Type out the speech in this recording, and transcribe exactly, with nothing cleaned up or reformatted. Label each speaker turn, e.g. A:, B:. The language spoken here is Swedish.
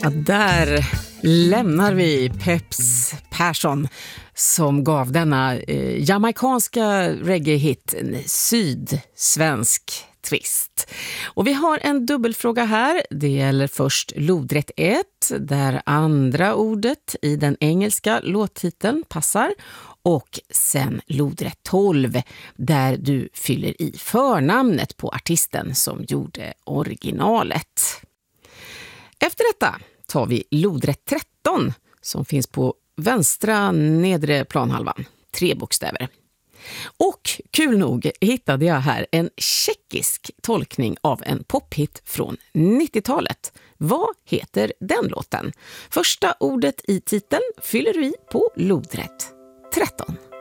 A: Ja, där lämnar vi Peps Persson som gav denna eh, jamaikanska reggae-hit en sydsvensk twist. Och vi har en dubbelfråga här. Det gäller först lodrätt ett, där andra ordet i den engelska låttiteln passar. Och sen lodrätt tolv, där du fyller i förnamnet på artisten som gjorde originalet. Efter detta tar vi lodrätt tretton som finns på vänstra nedre planhalvan. Tre bokstäver. Och kul nog hittade jag här en tjeckisk tolkning av en pophit från nittiotalet. Vad heter den låten? Första ordet i titeln fyller du i på lodrätt tretton.